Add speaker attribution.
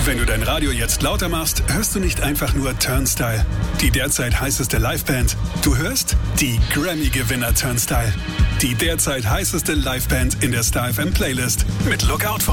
Speaker 1: Wenn du dein Radio jetzt lauter machst, hörst du nicht einfach nur Turnstile, die derzeit heißeste Liveband. Du hörst die Grammy-Gewinner Turnstile, die derzeit heißeste Liveband in der Star FM Playlist mit Lookout for